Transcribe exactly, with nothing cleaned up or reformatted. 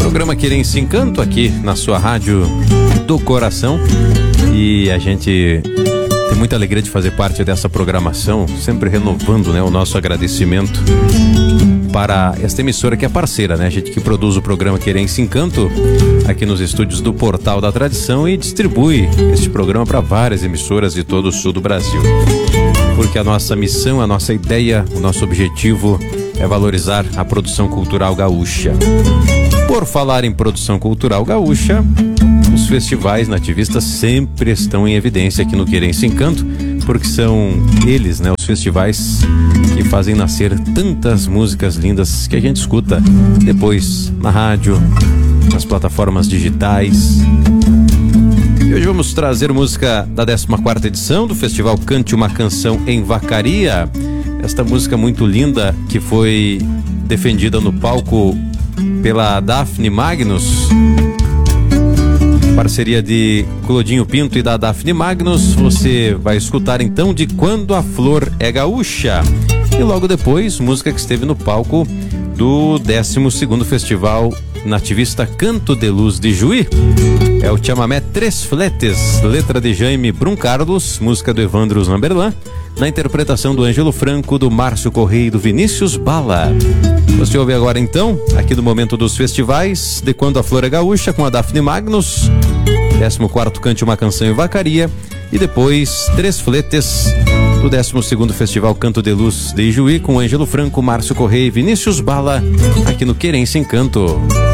Programa Querência Encanto aqui na sua rádio do coração. E a gente tem muita alegria de fazer parte dessa programação, sempre renovando, né, o nosso agradecimento para esta emissora que é parceira, né? A gente que produz o programa Querência Encanto aqui nos estúdios do Portal da Tradição e distribui este programa para várias emissoras de todo o sul do Brasil. Porque a nossa missão, a nossa ideia, o nosso objetivo é valorizar a produção cultural gaúcha. Por falar em produção cultural gaúcha, os festivais nativistas sempre estão em evidência aqui no Querência Encanto, porque são eles, né, os festivais que fazem nascer tantas músicas lindas que a gente escuta depois na rádio, nas plataformas digitais. E hoje vamos trazer música da décima quarta edição do Festival Cante uma Canção em Vacaria. Esta música muito linda que foi defendida no palco pela Daphne Magnus, parceria de Clodinho Pinto e da Daphne Magnus. Você vai escutar então de Quando a Flor é Gaúcha. E logo depois, música que esteve no palco do décimo segundo Festival Nativista Canto de Luz de Juí. É o chamamé Três Fletes, letra de Jaime Brum Carlos, música do Evandro Zamberlan, na interpretação do Ângelo Franco, do Márcio Correia e do Vinícius Bala. Você ouve agora então, aqui no Momento dos Festivais, de Quando a Flor é Gaúcha, com a Daphne Magnus, décimo quarto Cante uma Canção em Vacaria, e depois Três Fletes, do décimo segundo Festival Canto de Luz de Ijuí, com Ângelo Franco, Márcio Correia e Vinícius Bala, aqui no Querência Encanto.